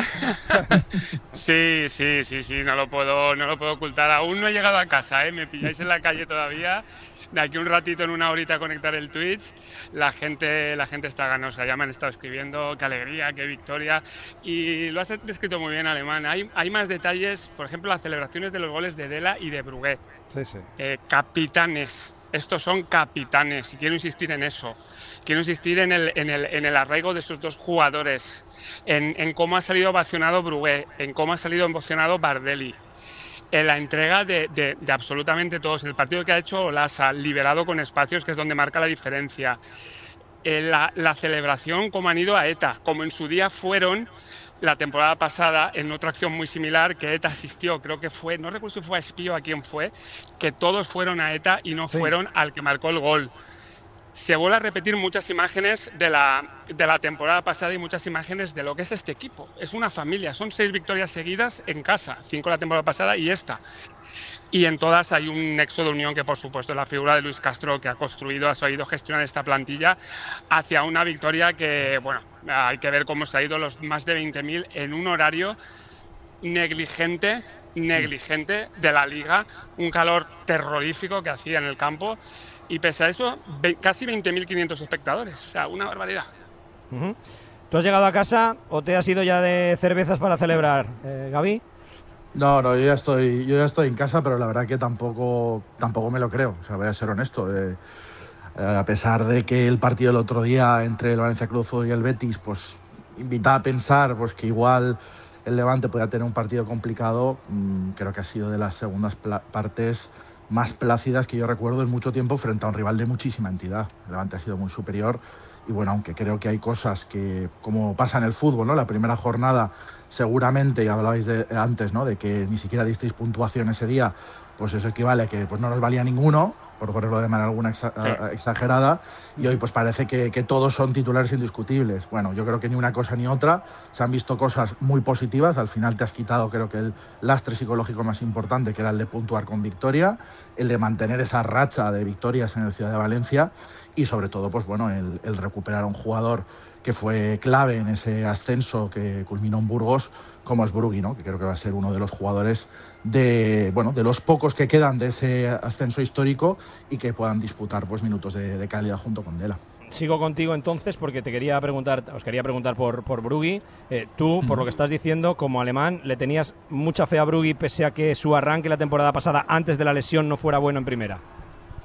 Sí, sí, sí, sí, no lo puedo, no lo puedo ocultar. Aún no he llegado a casa, ¿eh? Me pilláis en la calle todavía. De aquí un ratito, en una horita, conectar el Twitch. La gente, la gente está ganosa, ya me han estado escribiendo, qué alegría, qué victoria. Y lo has descrito muy bien, Alemán. Hay, hay más detalles, por ejemplo, las celebraciones de los goles de Dela y de Brugué. Sí, sí. Eh, capitanes. Estos son capitanes y quiero insistir en eso. Quiero insistir en el, en el, en el arraigo de esos dos jugadores, en, en cómo ha salido ovacionado Brugué, en cómo ha salido emocionado Bardelli, en la entrega de, de, de absolutamente todos. El partido que ha hecho Olasa, liberado con espacios, que es donde marca la diferencia. En la, la celebración, como han ido a ETA, como en su día fueron la temporada pasada en otra acción muy similar que ETA asistió, creo que fue, no recuerdo si fue a Espío a quién fue, que todos fueron a ETA y no sí. fueron al que marcó el gol. Se vuelve a repetir muchas imágenes de la, de la temporada pasada y muchas imágenes de lo que es este equipo. Es una familia, son seis victorias seguidas en casa, cinco la temporada pasada y esta. Y en todas hay un nexo de unión que, por supuesto, es la figura de Luis Castro, que ha construido, ha sabido gestionar esta plantilla hacia una victoria que, bueno, hay que ver cómo se ha ido los más de veinte mil en un horario negligente, negligente de la Liga, un calor terrorífico que hacía en el campo y pese a eso, casi veinte mil quinientos espectadores, o sea, una barbaridad. Uh-huh. ¿Tú has llegado a casa o te has ido ya de cervezas para celebrar, eh, Gaby? No, no, yo ya estoy, yo ya estoy en casa, pero la verdad que tampoco, tampoco me lo creo. O sea, voy a ser honesto. Eh, eh, a pesar de que el partido del otro día entre el Valencia Club de Fútbol y el Betis, pues invita a pensar, pues que igual el Levante podía tener un partido complicado. Mmm, creo que ha sido de las segundas partes más plácidas que yo recuerdo en mucho tiempo frente a un rival de muchísima entidad. El Levante ha sido muy superior. Y bueno, aunque creo que hay cosas que, como pasa en el fútbol, ¿no? La primera jornada seguramente, y hablabais de, antes, ¿no? De que ni siquiera disteis puntuación ese día, pues eso equivale a que pues, no nos valía ninguno, por ponerlo de manera alguna exa sí. exagerada, y hoy pues parece que, que todos son titulares indiscutibles. Bueno, yo creo que ni una cosa ni otra, se han visto cosas muy positivas, al final te has quitado creo que el lastre psicológico más importante, que era el de puntuar con victoria, el de mantener esa racha de victorias en el Ciudad de Valencia, y sobre todo pues bueno, el, el recuperar a un jugador que fue clave en ese ascenso que culminó en Burgos, como es Brugui, ¿no? Que creo que va a ser uno de los jugadores de, bueno, de los pocos que quedan de ese ascenso histórico y que puedan disputar pues, minutos de, de calidad junto con Dela. Sigo contigo entonces porque te quería preguntar, os quería preguntar por, por Brugui. Eh, tú, por lo que estás diciendo, como alemán, ¿le tenías mucha fe a Brugui pese a que su arranque la temporada pasada, antes de la lesión, no fuera bueno en primera?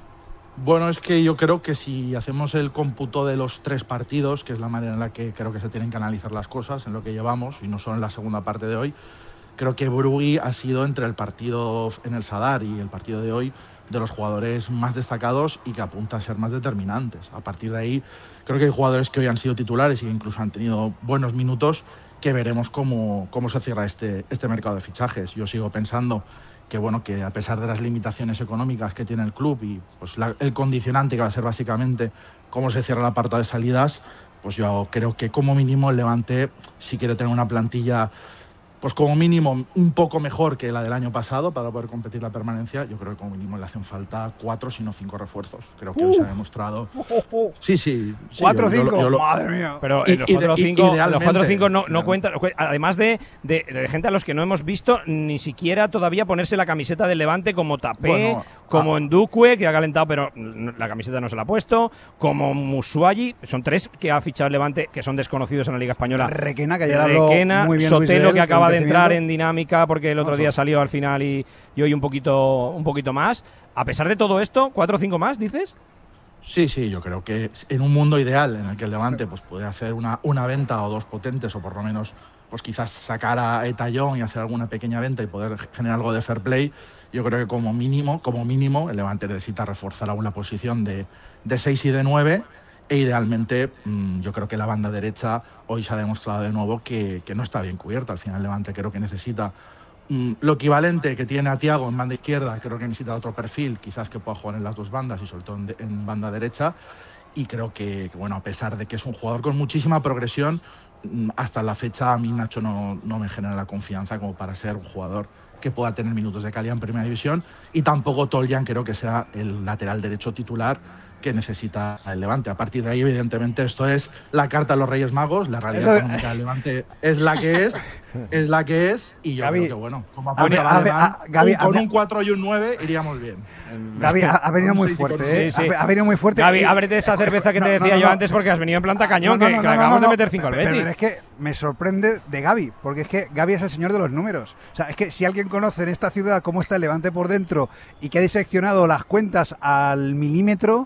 Bueno, es que yo creo que si hacemos el cómputo de los tres partidos, que es la manera en la que creo que se tienen que analizar las cosas, en lo que llevamos, y no solo en la segunda parte de hoy, creo que Brugui ha sido entre el partido en el Sadar y el partido de hoy de los jugadores más destacados y que apunta a ser más determinantes. A partir de ahí, creo que hay jugadores que hoy han sido titulares y que incluso han tenido buenos minutos, que veremos cómo, cómo se cierra este, este mercado de fichajes. Yo sigo pensando que, bueno, que a pesar de las limitaciones económicas que tiene el club y pues, la, el condicionante que va a ser básicamente cómo se cierra el apartado de salidas, pues yo creo que como mínimo el Levante, si quiere tener una plantilla pues como mínimo un poco mejor que la del año pasado para poder competir la permanencia, yo creo que como mínimo le hacen falta cuatro, si no cinco refuerzos. Creo que uh, hoy se ha demostrado. Sí, sí. sí cuatro o cinco, lo... madre mía. Pero y, los cuatro o cinco, los cuatro o cinco no, no cuentan. Además de, de, de gente a los que no hemos visto ni siquiera todavía ponerse la camiseta del Levante, como Tapé, bueno, como ah. Ndukwe, que ha calentado, pero la camiseta no se la ha puesto, como Musuagi. Son tres que ha fichado el Levante, que son desconocidos en la Liga Española. Requena, que ya Requena, muy bien, Sotelo, él, que acaba de entrar en dinámica porque el otro día salió al final y, y hoy un poquito, un poquito más. A pesar de todo esto, ¿cuatro o cinco más, dices? Sí, sí, yo creo que en un mundo ideal en el que el Levante pues, puede hacer una, una venta o dos potentes, o por lo menos pues quizás sacar a Etayón y hacer alguna pequeña venta y poder generar algo de fair play, yo creo que como mínimo, como mínimo el Levante necesita reforzar aún la posición de, de seis y de nueve. E idealmente, mmm, yo creo que la banda derecha hoy se ha demostrado de nuevo que, que no está bien cubierta. Al final, Levante creo que necesita mmm, lo equivalente que tiene a Thiago en banda izquierda. Creo que necesita otro perfil, quizás que pueda jugar en las dos bandas y sobre todo en, de, en banda derecha. Y creo que, que, bueno, a pesar de que es un jugador con muchísima progresión, mmm, hasta la fecha a mí Nacho no, no me genera la confianza como para ser un jugador que pueda tener minutos de calidad en Primera División. Y tampoco Toljan creo que sea el lateral derecho titular que necesita el Levante. A partir de ahí, evidentemente, esto es la carta a los Reyes Magos. La realidad Eso... económica del Levante es la que es, es la que es, y yo Gaby, creo que, bueno, como apunta la Alemán, Gaby, con un cuatro y un nueve iríamos bien. Gaby, ha, ha venido muy fuerte, ¿eh? Sí, sí. Ha, ha venido muy fuerte. Gaby, ábrete esa cerveza que no, te decía no, no, yo no. antes, porque has venido en planta cañón, no, no, no, que, no, que no, acabamos no, no, de meter cinco al Betis. Pero es que me sorprende de Gaby, porque es que Gaby es el señor de los números. O sea, es que si alguien conoce en esta ciudad cómo está el Levante por dentro y que ha diseccionado las cuentas al milímetro,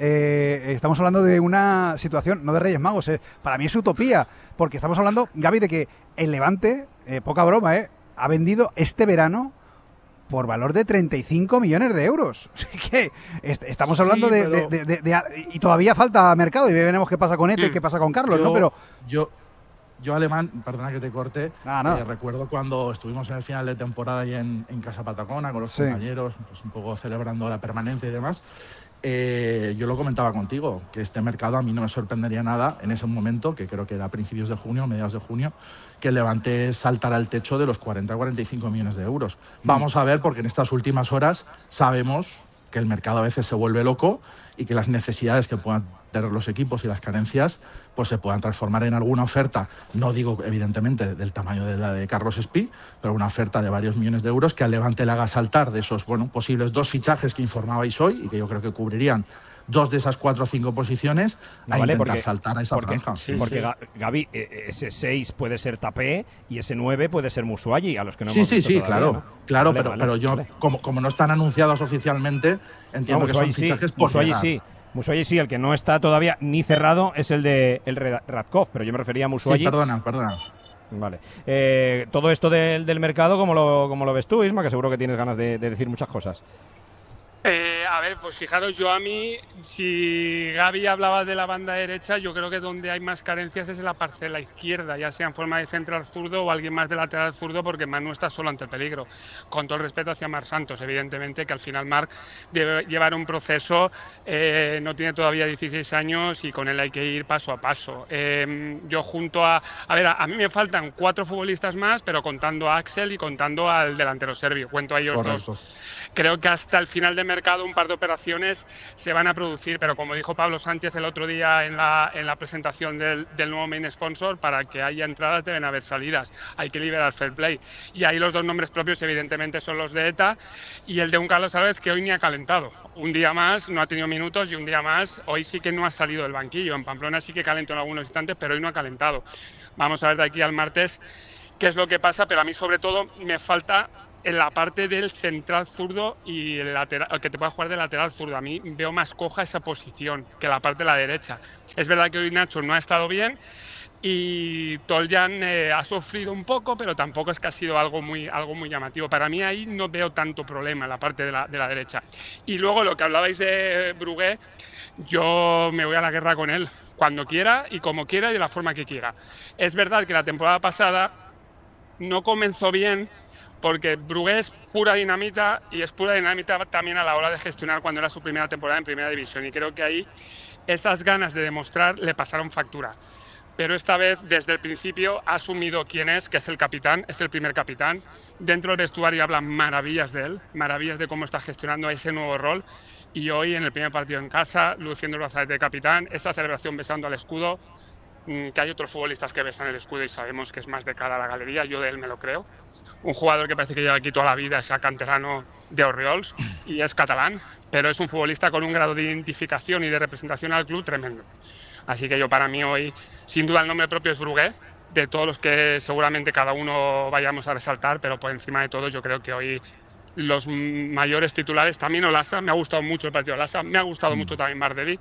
Eh, estamos hablando de una situación, no de Reyes Magos, eh. para mí es utopía, porque estamos hablando, Gaby, de que el Levante, eh, poca broma, eh, ha vendido este verano por valor de treinta y cinco millones de euros. Así que est estamos hablando sí, de, de, de, de, de... Y todavía falta mercado, y veremos qué pasa con Ete y qué pasa con Carlos, yo, ¿no? Pero yo... Yo, Alemán, perdona que te corte, ah, no. eh, recuerdo cuando estuvimos en el final de temporada ahí en, en Casa Patacona con los sí. compañeros, pues un poco celebrando la permanencia y demás. Eh, yo lo comentaba contigo, que este mercado a mí no me sorprendería nada en ese momento, que creo que era a principios de junio, mediados de junio, que el Levante saltara el techo de los cuarenta a cuarenta y cinco millones de euros. Mm. Vamos a ver, porque en estas últimas horas sabemos que el mercado a veces se vuelve loco y que las necesidades que puedan tener los equipos y las carencias pues se puedan transformar en alguna oferta, no digo evidentemente del tamaño de la de Carlos Espí, pero una oferta de varios millones de euros que al Levante le haga saltar de esos bueno posibles dos fichajes que informabais hoy y que yo creo que cubrirían dos de esas cuatro o cinco posiciones no, a vale, intentar porque, saltar a esa porque, franja. Sí, porque sí. Gaby, ese seis puede ser Tapé y ese nueve puede ser Musuagi, a los que no sí, hemos sí, visto sí, todavía, claro, ¿no? claro, vale, pero, vale, pero yo, vale. como, como no están anunciados oficialmente, entiendo no, que son fichajes sí, por Musuagi llegar. sí. Musuagi sí, el que no está todavía ni cerrado es el de el Radkov, pero yo me refería a Musuagi. Sí, perdona, perdona. Vale. Eh, todo esto del, del mercado, ¿cómo lo, cómo lo ves tú, Isma? Que seguro que tienes ganas de, de decir muchas cosas. Eh, a ver, pues fijaros, yo a mí, si Gaby hablaba de la banda derecha, yo creo que donde hay más carencias es en la parcela izquierda, ya sea en forma de central zurdo o alguien más de lateral zurdo, porque Manu está solo ante el peligro. Con todo el respeto hacia Marc Santos, evidentemente, que al final Marc debe llevar un proceso, eh, no tiene todavía dieciséis años y con él hay que ir paso a paso. Eh, yo junto a... A ver, a, a mí me faltan cuatro futbolistas más, pero contando a Axel y contando al delantero serbio, cuento a ellos Correcto. dos. Creo que hasta el final de mercado un par de operaciones se van a producir, pero como dijo Pablo Sánchez el otro día en la, en la presentación del, del nuevo main sponsor, para que haya entradas deben haber salidas, hay que liberar fair play. Y ahí los dos nombres propios evidentemente son los de ETA y el de un Carlos Álvarez que hoy ni ha calentado. Un día más no ha tenido minutos y un día más hoy sí que no ha salido del banquillo. En Pamplona sí que calentó en algunos instantes, pero hoy no ha calentado. Vamos a ver de aquí al martes qué es lo que pasa, pero a mí sobre todo me falta en la parte del central zurdo y el lateral, el que te pueda jugar de lateral zurdo. A mí veo más coja esa posición que la parte de la derecha. Es verdad que hoy Nacho no ha estado bien y Toljan eh, ha sufrido un poco, pero tampoco es que ha sido algo muy, algo muy llamativo. Para mí ahí no veo tanto problema en la parte de la, de la derecha. Y luego lo que hablabais de Brugué, yo me voy a la guerra con él cuando quiera y como quiera y de la forma que quiera. Es verdad que la temporada pasada no comenzó bien porque Brugué es pura dinamita y es pura dinamita también a la hora de gestionar cuando era su primera temporada en Primera División, y creo que ahí esas ganas de demostrar le pasaron factura. Pero esta vez desde el principio ha asumido quién es, que es el capitán, es el primer capitán. Dentro del vestuario hablan maravillas de él, maravillas de cómo está gestionando ese nuevo rol. Y hoy, en el primer partido en casa, luciendo el brazalete de capitán, esa celebración besando al escudo, que hay otros futbolistas que besan el escudo y sabemos que es más de cara a la galería, yo de él me lo creo. Un jugador que parece que lleva aquí toda la vida, es canterano de Orriols y es catalán, pero es un futbolista con un grado de identificación y de representación al club tremendo. Así que yo, para mí hoy, sin duda el nombre propio es Brugué, de todos los que seguramente cada uno vayamos a resaltar, pero por encima de todo yo creo que hoy los mayores titulares, también Olasa, me ha gustado mucho el partido de Olasa, me ha gustado mm. mucho también Mardelli,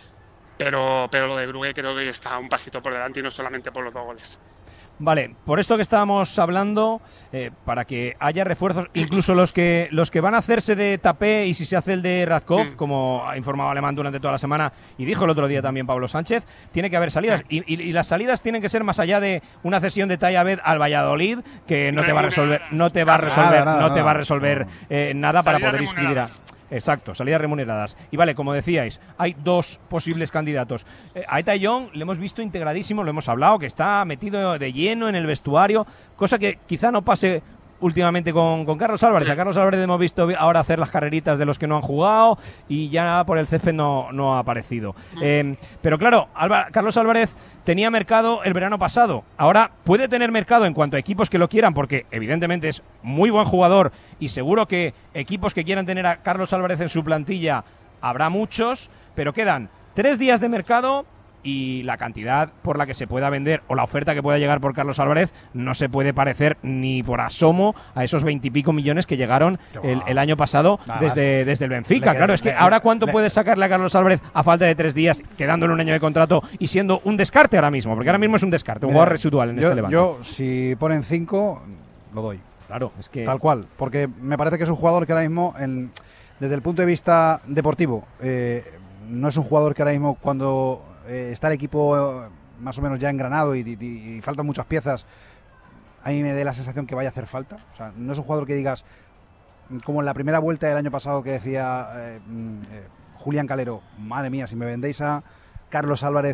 pero, pero lo de Brugué creo que está un pasito por delante y no solamente por los dos goles. Vale, por esto que estábamos hablando, eh, para que haya refuerzos, incluso los que los que van a hacerse de Tapé y si se hace el de Radkov, mm. como ha informado Alemán durante toda la semana y dijo el otro día también Pablo Sánchez, tiene que haber salidas. Y, y, y las salidas tienen que ser más allá de una cesión de Tayabed al Valladolid, que no te va a resolver, no te va a resolver, nada, nada, no te va a resolver eh, nada para poder inscribir a... Exacto, salidas remuneradas. Y vale, como decíais, hay dos posibles candidatos. Eh, a Eta Young le hemos visto integradísimo, lo hemos hablado, que está metido de lleno en el vestuario, cosa que quizá no pase últimamente con, con Carlos Álvarez. A Carlos Álvarez hemos visto ahora hacer las carreritas de los que no han jugado y ya por el césped no, no ha aparecido. Eh, pero claro, Alba, Carlos Álvarez tenía mercado el verano pasado. Ahora puede tener mercado en cuanto a equipos que lo quieran, porque evidentemente es muy buen jugador y seguro que equipos que quieran tener a Carlos Álvarez en su plantilla habrá muchos, pero quedan tres días de mercado y la cantidad por la que se pueda vender o la oferta que pueda llegar por Carlos Álvarez no se puede parecer ni por asomo a esos veintipico millones que llegaron el, el año pasado desde, desde el Benfica. Claro, es que ahora cuánto puede sacarle a Carlos Álvarez a falta de tres días, quedándole un año de contrato y siendo un descarte ahora mismo, porque ahora mismo es un descarte, un jugador residual en yo, este Levante. Yo, si ponen cinco, lo doy. Claro, es que... Tal cual, porque me parece que es un jugador que ahora mismo, en, desde el punto de vista deportivo, eh, no es un jugador que ahora mismo cuando... Eh, está el equipo eh, más o menos ya engranado y, y, y faltan muchas piezas, a mí me dé la sensación que vaya a hacer falta. O sea, no es un jugador que digas, como en la primera vuelta del año pasado que decía eh, eh, Julián Calero, madre mía, si me vendéis a Carlos Álvarez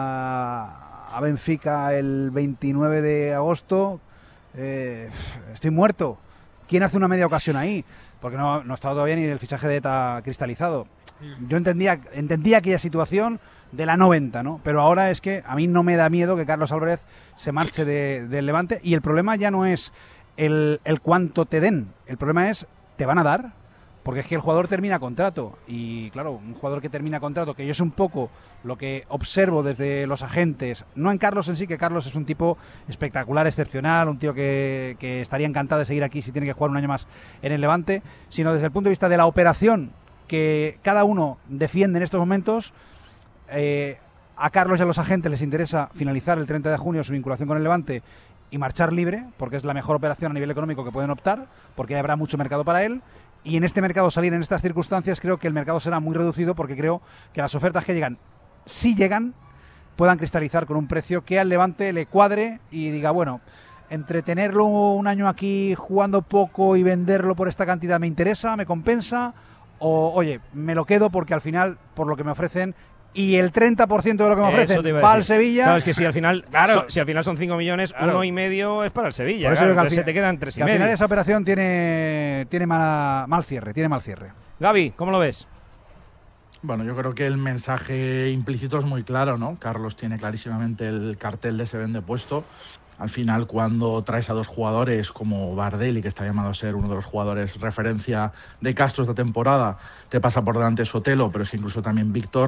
a, a Benfica el veintinueve de agosto, eh, estoy muerto. ¿Quién hace una media ocasión ahí? Porque no, no está todavía ni el fichaje de ETA cristalizado. Yo entendía, entendía aquella situación de la noventa, ¿no? Pero ahora es que a mí no me da miedo que Carlos Álvarez se marche de, del Levante, y el problema ya no es el, el cuánto te den, el problema es, ¿te van a dar? Porque es que el jugador termina contrato, y claro, un jugador que termina contrato, que yo es un poco lo que observo desde los agentes, no en Carlos en sí, que Carlos es un tipo espectacular, excepcional, un tío que, que estaría encantado de seguir aquí si tiene que jugar un año más en el Levante, sino desde el punto de vista de la operación que cada uno defiende en estos momentos. Eh, a Carlos y a los agentes les interesa finalizar el treinta de junio su vinculación con el Levante y marchar libre, porque es la mejor operación a nivel económico que pueden optar, porque habrá mucho mercado para él, y en este mercado salir en estas circunstancias creo que el mercado será muy reducido, porque creo que las ofertas que llegan, si llegan, puedan cristalizar con un precio que al Levante le cuadre y diga, bueno, entre tenerlo un año aquí jugando poco y venderlo por esta cantidad me interesa, me compensa, o oye, me lo quedo porque al final, por lo que me ofrecen, y el treinta por ciento de lo que me ofrecen va al Sevilla. Claro, es que si al final, claro, so, si al final son cinco millones, claro, uno y medio es para el Sevilla. Por eso claro, que se te quedan tres y medio. Al final esa operación tiene, tiene mala, mal cierre, tiene mal cierre. Gaby, ¿cómo lo ves? Bueno, yo creo que el mensaje implícito es muy claro, ¿no? Carlos tiene clarísimamente el cartel de se vende puesto. Al final, cuando traes a dos jugadores como Bardelli, que está llamado a ser uno de los jugadores referencia de Castro esta temporada, te pasa por delante Sotelo, pero es que incluso también Víctor,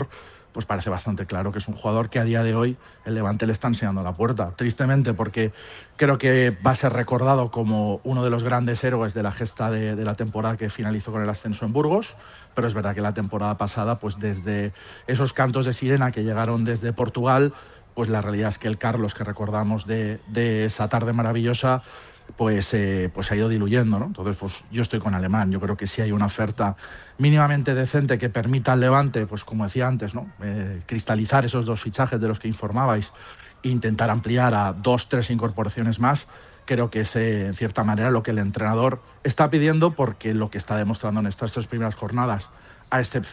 pues parece bastante claro que es un jugador que a día de hoy el Levante le está enseñando la puerta. Tristemente, porque creo que va a ser recordado como uno de los grandes héroes de la gesta de, de la temporada que finalizó con el ascenso en Burgos, pero es verdad que la temporada pasada, pues desde esos cantos de sirena que llegaron desde Portugal, pues la realidad es que el Carlos que recordamos de, de esa tarde maravillosa, pues, eh, pues se ha ido diluyendo, ¿no? Entonces, pues yo estoy con Alemán. Yo creo que si hay una oferta mínimamente decente que permita al Levante, pues como decía antes, ¿no? Eh, cristalizar esos dos fichajes de los que informabais e intentar ampliar a dos, tres incorporaciones más, creo que es eh, en cierta manera lo que el entrenador está pidiendo, porque lo que está demostrando en estas tres primeras jornadas, a excepción